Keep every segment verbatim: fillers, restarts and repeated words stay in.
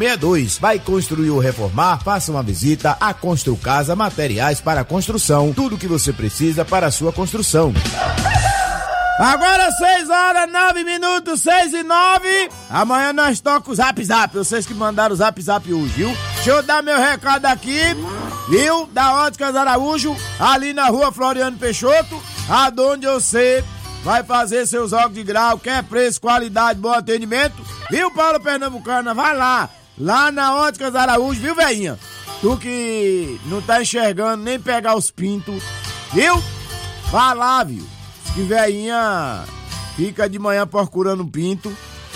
seis dois. Vai construir ou reformar? Faça uma visita a Construcasa Materiais para Construção. Tudo que você precisa para a sua construção. Agora seis horas, nove minutos, seis e nove. Amanhã nós toca o Zap Zap. Vocês que mandaram o Zap Zap hoje, viu? Deixa eu dar meu recado aqui, viu? Da Óticas Araújo, ali na rua Floriano Peixoto, aonde você vai fazer seus óculos de grau, quer preço, qualidade, bom atendimento, viu, Paulo Pernambucana? Vai lá, lá na Óticas Araújo, viu, veinha? Tu que não tá enxergando nem pegar os pintos, viu? Vai lá, viu? Que veinha fica de manhã procurando um pinto.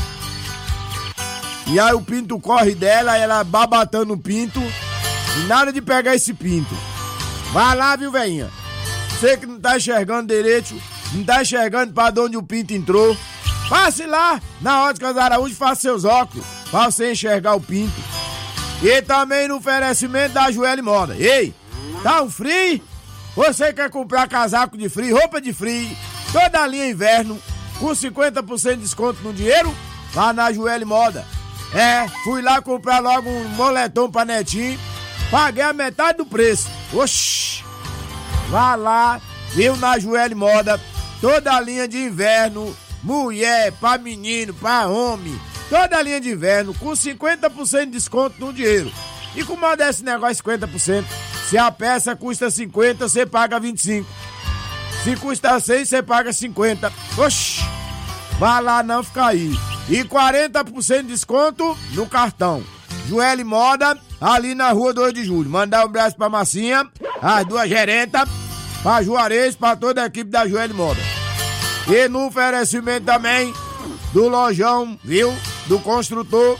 E aí o pinto corre dela, ela babatando o pinto. E nada de pegar esse pinto. Vai lá, viu, veinha? Você que não tá enxergando direito, não tá enxergando pra onde o pinto entrou. Passe lá na Óticas Araújo e faça seus óculos pra você enxergar o pinto. E também no oferecimento da Joelho Moda. Ei, tá um frio? Você quer comprar casaco de frio, roupa de frio, toda a linha inverno, com cinquenta por cento de desconto no dinheiro? Lá na Joelho Moda. É, fui lá comprar logo um moletom pra netinho, paguei a metade do preço. Oxi! Vá lá, viu, na Joelho Moda, toda a linha de inverno, mulher, pra menino, pra homem, toda a linha de inverno, com cinquenta por cento de desconto no dinheiro. E como é desse negócio cinquenta por cento? Se a peça custa cinquenta, você paga vinte e cinco. Se custa cem, você paga cinquenta. Oxi! Vai lá não, fica aí. E quarenta por cento de desconto no cartão. Joelho Moda, ali na rua dois de julho. Mandar um abraço pra Massinha, as duas gerentas, pra Juarez, pra toda a equipe da Joelho Moda. E no oferecimento também do lojão, viu? Do construtor.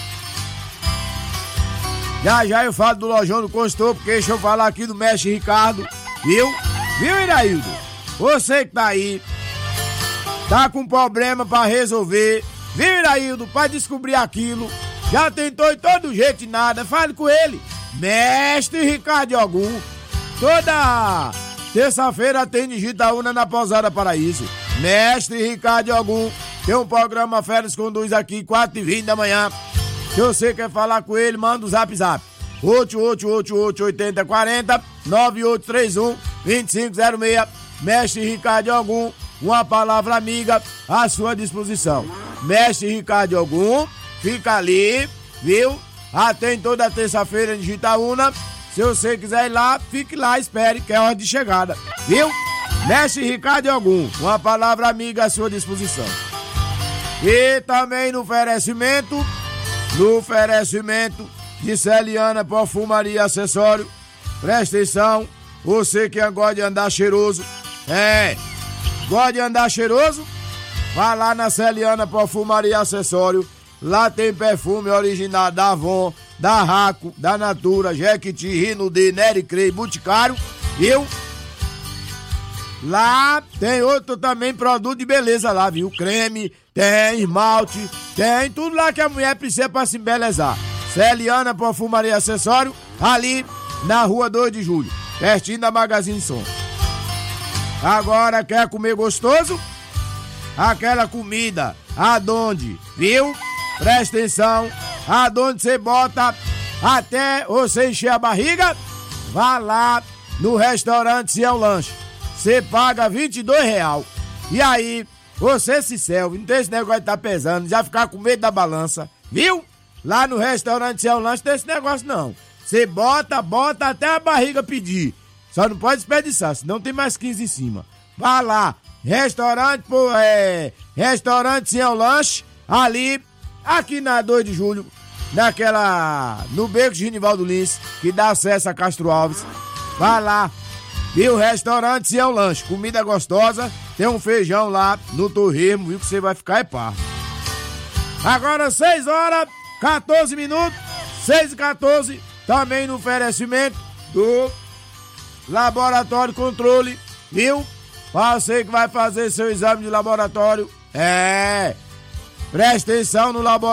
Já já eu falo do lojão do construtor, porque deixa eu falar aqui do mestre Ricardo, viu? Viu, Iraildo? Você que tá aí, tá com problema pra resolver, viu, Iraildo? Pra descobrir aquilo, já tentou de todo jeito e nada, fale com ele. Mestre Ricardo Ogum, toda terça-feira tem de Gitaúna na Pousada Paraíso. Mestre Ricardo Ogum, tem um programa Férias Conduz aqui, quatro e vinte da manhã. Se você quer falar com ele, manda o zap zap. oito oito oito oito, oito zero quatro zero, nove oito três um, dois cinco zero seis. Mestre Ricardo Ogum, uma palavra amiga à sua disposição. Mestre Ricardo Ogum, fica ali, viu? Atende toda terça-feira em Gitaúna. Se você quiser ir lá, fique lá, espere, que é hora de chegada, viu? Mestre Ricardo Ogum, uma palavra amiga à sua disposição. E também no oferecimento... No oferecimento de Celiana Perfumaria e Acessório. Presta atenção, você que gosta de andar cheiroso, é, gosta de andar cheiroso? Vá lá na Celiana Perfumaria e Acessório. Lá tem perfume original da Avon, da Raco, da Natura, Jequiti, Rinode, Nery Clay, Boticário, viu? Lá tem outro também produto de beleza lá, viu? Creme, tem esmalte, tem tudo lá que a mulher precisa pra se embelezar. Celiana Perfumaria e Acessório, ali na rua dois de julho, pertinho da Magazine Som. Agora quer comer gostoso? Aquela comida, aonde, viu? Presta atenção, aonde você bota até você encher a barriga, vá lá no restaurante Ciel Lanche. Você paga vinte e dois reais. E aí, você se serve, não tem esse negócio de tá pesando, já ficar com medo da balança, viu? Lá no restaurante Ciel Lanche não tem esse negócio não. Você bota, bota até a barriga pedir. Só não pode desperdiçar, senão tem mais quinze em cima. Vá lá, restaurante, pô, é, restaurante Ciel Lanche, ali, aqui na dois de julho, naquela, no Beco de Genivaldo Lins, que dá acesso a Castro Alves. Vá lá. E o restaurante Ciel Lanche, comida gostosa, tem um feijão lá no torresmo, viu, que você vai ficar é pardo. Agora seis horas, quatorze minutos, seis e quatorze, também no oferecimento do Laboratório Controle, viu? Pra você que vai fazer seu exame de laboratório, é, presta atenção no laboratório.